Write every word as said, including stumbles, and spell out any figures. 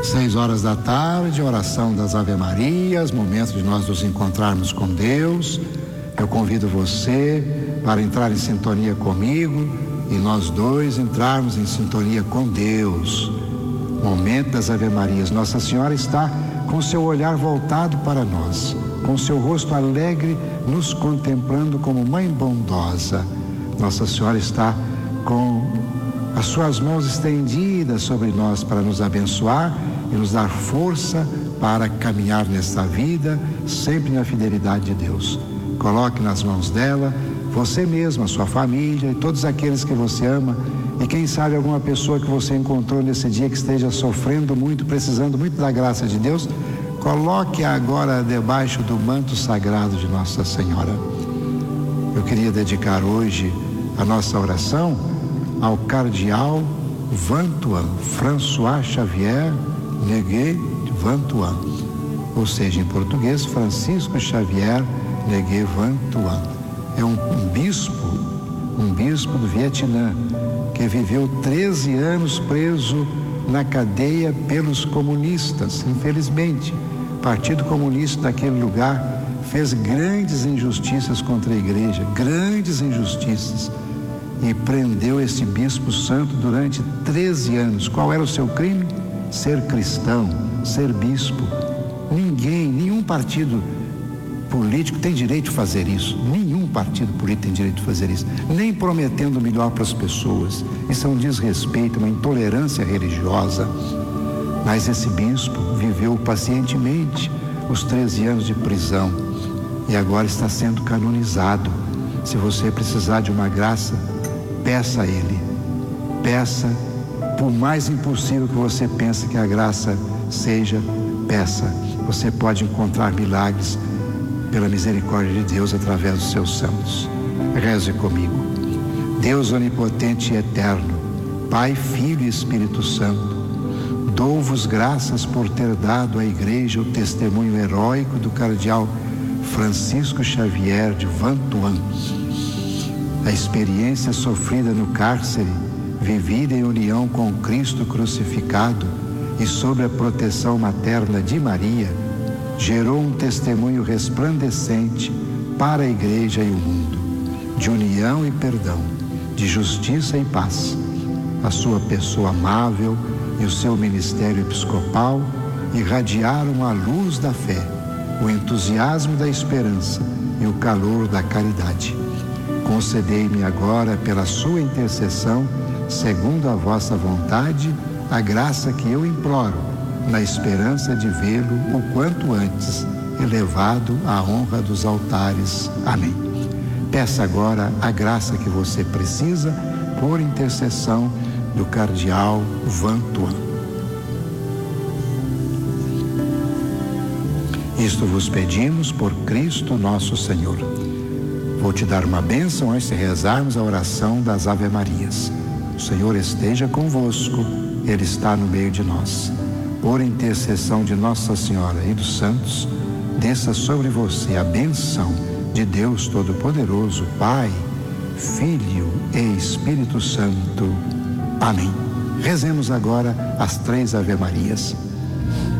Seis horas da tarde, oração das Ave-Marias, momento de nós nos encontrarmos com Deus. Eu convido você para entrar em sintonia comigo e nós dois entrarmos em sintonia com Deus. Momento das Ave-Marias. Nossa Senhora está com seu olhar voltado para nós, com seu rosto alegre, nos contemplando como mãe bondosa. Nossa Senhora está com as suas mãos estendidas sobre nós para nos abençoar e nos dar força para caminhar nesta vida, sempre na fidelidade de Deus. Coloque nas mãos dela você mesmo, a sua família e todos aqueles que você ama, e quem sabe alguma pessoa que você encontrou nesse dia que esteja sofrendo muito, precisando muito da graça de Deus. Coloque agora debaixo do manto sagrado de Nossa Senhora. Eu queria dedicar hoje a nossa oração ao cardeal Vantuan, François Xavier Neguet Vantuan, ou seja, em português, Francisco Xavier Neguet Vantuan. É um, um bispo, um bispo do Vietnã, que viveu treze anos preso na cadeia pelos comunistas. Infelizmente, o Partido Comunista daquele lugar fez grandes injustiças contra a igreja, grandes injustiças, e prendeu esse bispo santo durante treze anos. Qual era o seu crime? Ser cristão, ser bispo. Ninguém, nenhum partido político tem direito de fazer isso. Nenhum partido político tem direito de fazer isso. Nem prometendo melhor para as pessoas. Isso é um desrespeito, uma intolerância religiosa. Mas esse bispo viveu pacientemente os treze anos de prisão e agora está sendo canonizado. Se você precisar de uma graça, peça a ele. Peça, por mais impossível que você pense que a graça seja, peça. Você pode encontrar milagres pela misericórdia de Deus através dos seus santos. Reze comigo. Deus onipotente e eterno, Pai, Filho e Espírito Santo, dou-vos graças por ter dado à Igreja o testemunho heróico do cardeal Francisco Xavier de Vantuan. A experiência sofrida no cárcere, vivida em união com Cristo crucificado e sob a proteção materna de Maria, gerou um testemunho resplandecente para a Igreja e o mundo, de união e perdão, de justiça e paz. A sua pessoa amável e o seu ministério episcopal irradiaram a luz da fé, o entusiasmo da esperança e o calor da caridade. Concedei-me agora, pela sua intercessão, segundo a vossa vontade, a graça que eu imploro, na esperança de vê-lo o quanto antes elevado à honra dos altares. Amém. Peça agora a graça que você precisa por intercessão do cardeal Vantuan. Isto vos pedimos por Cristo nosso Senhor. Vou te dar uma bênção antes de rezarmos a oração das Ave-Marias. O Senhor esteja convosco, Ele está no meio de nós. Por intercessão de Nossa Senhora e dos santos, desça sobre você a bênção de Deus Todo-Poderoso, Pai, Filho e Espírito Santo. Amém. Rezemos agora as três Ave-Marias.